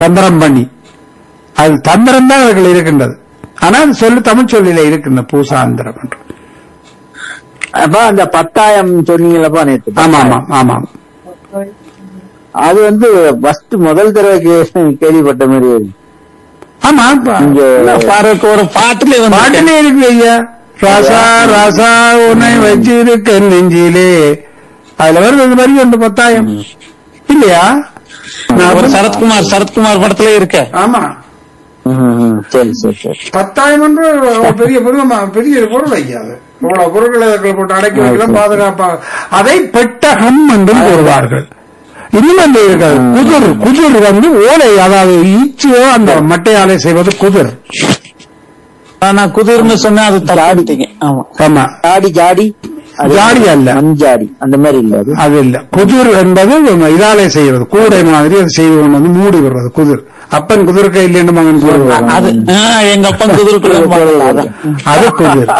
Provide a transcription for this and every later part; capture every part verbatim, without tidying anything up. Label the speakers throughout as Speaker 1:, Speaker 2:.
Speaker 1: தந்திரம் பண்ணி அது தந்திரம் தான் அவர்கள் இருக்கின்றது. ஆனால் சொல்லு தமிழ் சொல்லில இருக்கின்ற பூசாந்திரம் என்று.
Speaker 2: அப்ப அந்த பத்தாயம் சொன்னீங்களப்பா நேற்று.
Speaker 1: ஆமா ஆமாம் ஆமாம்.
Speaker 2: அது வந்து ஃபர்ஸ்ட் முதல் தடவை கேள்விப்பட்ட மாதிரி.
Speaker 1: ஆமா
Speaker 3: ஒரு பாட்டுல
Speaker 1: பாட்டிலே இருக்கு ஐயா. ராசா ராசா உன்னை வச்சிருக்க நெஞ்சிலே, அதுல வருது அந்த மாதிரி ஒன்று பத்தாயம் இல்லையா?
Speaker 3: ஒரு சரத்குமார் சரத்குமார் படத்துல இருக்க.
Speaker 1: ஆமா
Speaker 2: சரி சரி சரி.
Speaker 1: பத்தாயிரம் என்று பெரிய பொருள், பெரிய பொருள் ஐயாது. பொருட்களை போட்டு அடக்கி வைக்கலாம் பாதுகாப்பாக. அதை பெட்டகம் என்றும் கூறுவார்கள். இன்னும் இருக்காது குதிர். குதிர் வந்து ஓலை, அதாவது ஈச்சியோ அந்த மட்டையாலை செய்வது குதிர்.
Speaker 3: ஆனா குதிர்னு சொன்னா அது தாடிட்டீங்க. ஆமா
Speaker 1: ஆமா.
Speaker 2: ஜாடி ஜாடி
Speaker 1: ஜாடி அல்ல,
Speaker 2: மஞ்சாடி அந்த மாதிரி இல்ல. அது
Speaker 1: அது இல்ல. குதிர் என்பது இதாலே செய்வது, கூடை மாதிரி அது செய்து கொண்டு வந்து மூடி விடுறது குதிர். அப்பன் குதிர்க்க இல்லைன்னு மகன் கூறுவாங்க.
Speaker 3: அது எங்க அப்பன் குதிர்க்குள்ள
Speaker 1: அது குதிர்.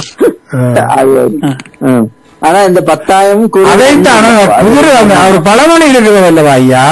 Speaker 2: ஆனா இந்த பத்தாயிரம்
Speaker 1: அதைத்தான் குதிரை. ஒரு பழமொழி இருக்கிறது அல்லவா ஐயா,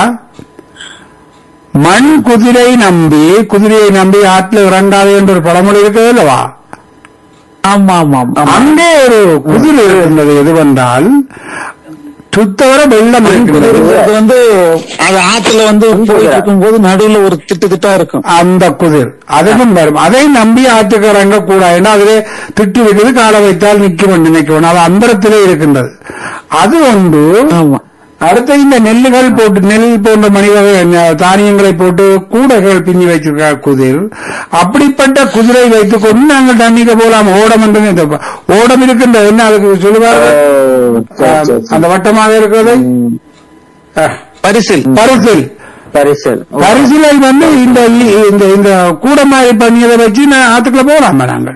Speaker 1: மண் குதிரை நம்பி குதிரையை நம்பி ஆற்றில் இறங்காது என்ற ஒரு பழமொழி இருக்கிறது அல்லவா?
Speaker 3: ஆமா ஆமா.
Speaker 1: அங்கே ஒரு குதிரை இருந்தது. எதுவென்றால் சுத்தவர வெள்ளம் இருக்கிறது.
Speaker 3: வந்து அது ஆற்றுல வந்து போயிட்டு இருக்கும் போது நடுவில் ஒரு திட்டு திட்டா இருக்கும்
Speaker 1: அந்த குதிர். அதுவும் வரும். அதை நம்பி ஆற்றுக்கு இறங்க கூடாது. அதிலே திட்டு இருக்குது, காலை வைத்தால் நிற்கும் நினைக்கணும். அது அந்தரத்திலே இருக்கின்றது. அது ஒன்று.
Speaker 3: ஆமா.
Speaker 1: அடுத்த இந்த நெல்லுகள் போட்டு, நெல் போன்ற மனித தானியங்களை போட்டு கூடைகள் பின்னி வைத்திருக்கிறார் குதிர். அப்படிப்பட்ட குதிரை வைத்துக் கொண்டு நாங்கள் தண்ணிக்கு போலாம். ஓடம் என்று ஓடம் இருக்கின்ற என்ன அதுக்கு சொல்லுவார்கள், அந்த வட்டமாக இருக்கிறது பரிசில். பரிசில்
Speaker 2: பரிசல்
Speaker 1: பரிசிலை வந்து இந்த இந்த கூடமாய் பண்ணியதை வச்சு ஆத்துக்குள்ள போகலாமா நாங்கள்?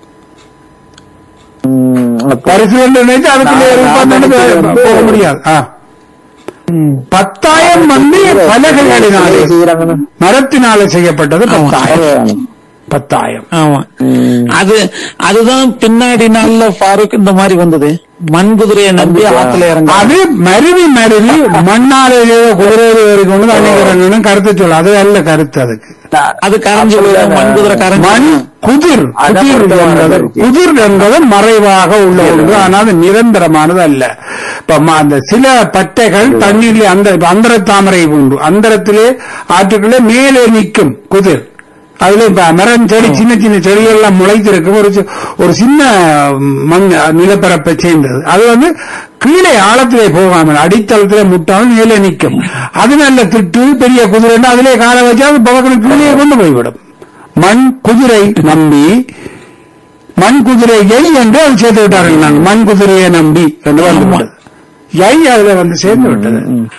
Speaker 1: பரிசில் நினைத்து அதுக்குள்ளே போக முடியாது. பத்தாயிரம் வந்து பலகைகளினாலே மரத்தினாலே செய்யப்பட்டது பத்தாயிரம். பத்தாயிரம்.
Speaker 3: ஆமா. அது அதுதான் பின்னாடி நாள்ல ஃபாரூக் இந்த மாதிரி வந்தது. மண் குதிரையை நம்பி ஆத்துல இறங்க.
Speaker 1: அது மருவி மருவி மண்ணாலே குதிரையில ஏறிக்கொண்டு அன்னைக்கு கருத்து சொல்ல. அது அல்ல கருத்து. அதுக்கு
Speaker 3: அது கரைஞ்சு மண் குதிரை கரைஞ்சு.
Speaker 1: மண் குதிர். குதிர் என்பது குதிர் என்பது மறைவாக உள்ள ஒன்று. ஆனால் அது நிரந்தரமானது அல்ல. இப்ப அந்த சில பட்டைகள் தண்ணீரிலே அந்த அந்தர தாமரை உண்டு. அந்தரத்திலே ஆற்றுக்குள்ளே மேலே நிற்கும் குதிர். அதுல இப்ப மரம் செடி, சின்ன சின்ன செடிகள் எல்லாம் முளைத்திருக்கும். ஒரு ஒரு சின்ன மண் நிலப்பரப்பை சேர்ந்தது. அது வந்து கீழே ஆழத்திலே போகாமல் அடித்தளத்திலே முட்டாமல் மேலே நிற்கும். அது நல்ல திட்டு பெரிய குதிரை. அதிலே காலை வச்சா அது பக்கத்தில் கீழே கொண்டு போய்விடும். மண் குதிரை நம்பி, மண் குதிரை எய் என்று அது சேர்த்து விட்டார்கள். நாங்கள் மண் குதிரையை நம்பி என்று வந்து எய் அதுல வந்து சேர்ந்து விட்டது.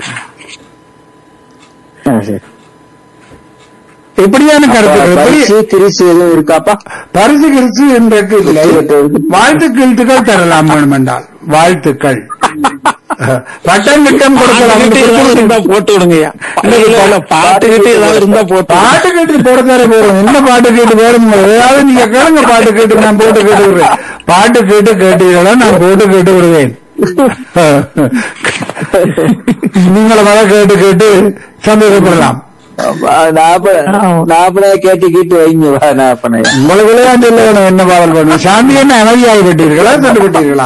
Speaker 1: எப்படியான கருத்து
Speaker 2: கிரிசு எதுவும் இருக்காப்பா?
Speaker 1: பரிசு கிரிசு என்றக்கு இல்லை. வாழ்த்துக்கள் தரலாம் வேண்டுமென்றால் வாழ்த்துக்கள். பட்டம் கிட்டம் கொடுக்கலாம்.
Speaker 3: போட்டு விடுங்கய்யா. பாட்டு கேட்டு ஏதாவது இருந்தா போட்டு.
Speaker 1: பாட்டு கேட்டு போட தர போறோம். என்ன பாட்டு கேட்டு போடும்? ஏதாவது நீங்க கேளுங்க. பாட்டு கேட்டு நான் போட்டு கேட்டு விடுவேன். பாட்டு கேட்டு கேட்டீங்களா நான் போட்டு கேட்டு விடுவேன். நீங்களை வர கேட்டு கேட்டு சந்தோஷப்படலாம்.
Speaker 2: கேட்டு கேட்டு வைங்க.
Speaker 1: உங்களுக்கு விளையாட்டு இல்லை. என்ன பாடல் பண்ண சாந்தி என்ன அமைதியாகி விட்டீர்களா, தண்டு விட்டீர்களா?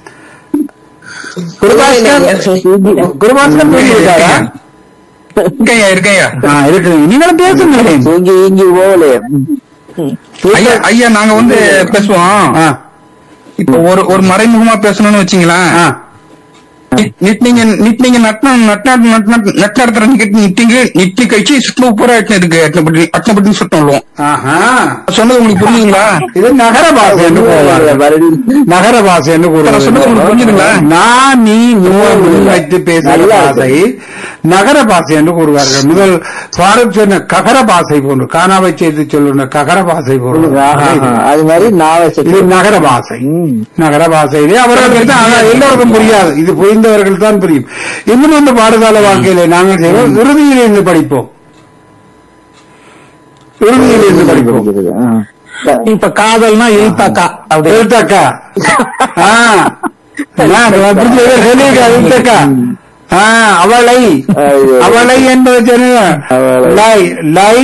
Speaker 1: குருபாஸ்கர் இருக்கு. நீங்களும் பேசுங்க.
Speaker 4: ஐயா நாங்க வந்து பேசுவோம். இப்ப ஒரு ஒரு மறைமுகமா பேசணும்னு வச்சீங்களேன். நிட்னிங்க நிட்னிங்க நட்ன நட்ன நட் நடத்துறீங்க நிட்டிங்க நிட்டி கழிச்சு சுற்று பூரா எட்டு இருக்கு. அட்டப்பட்டின்னு சுத்தம் சொன்னது உங்களுக்கு புரியுதுங்களா?
Speaker 1: இது நகர பாசை என்று நகர பாசை என்று கூறுவது.
Speaker 4: சொன்னது உங்களுக்கு புரிஞ்சுதுங்களா?
Speaker 1: நான் நீ வைத்து பேசுகிற பாசை நகர பாசை என்று கூறுவார்கள். முதல் சுவாரப் சொன்ன ககர பாசை போன்று காணாவை செய்து சொல்லுங்க. ககர பாசை போன்று
Speaker 2: அது மாதிரி
Speaker 1: இது நகர பாசை. நகர பாசையிலே அவர்களுக்கு எல்லோருக்கும் புரியாது. இது புரிந்தவர்கள் தான் புரியும். இன்னும் அந்த பாடசாலை வாழ்க்கையிலே நாங்கள் செய்வோம். இறுதியில் இருந்து படிப்போம். இறுதியில் இருந்து படிப்போம்.
Speaker 3: இப்ப காதல்னா எழுத்தாக்கா எழுத்தாக்கா
Speaker 1: எழுத்தாக்கா ஆ, அவளை
Speaker 2: ஐயோ.
Speaker 1: அவளை என்பது சொன்ன
Speaker 2: அவளை.
Speaker 1: லை லை